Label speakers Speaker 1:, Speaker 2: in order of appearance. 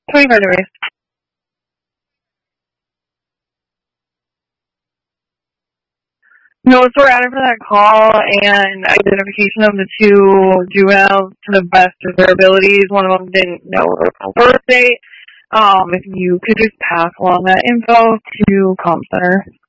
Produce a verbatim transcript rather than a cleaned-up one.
Speaker 1: twenty-five degrees. No, so we're added for that call and identification of the two juveniles to the best of their abilities. One of them didn't know their birth date. Um, if you could just pass along that info to Comm Center.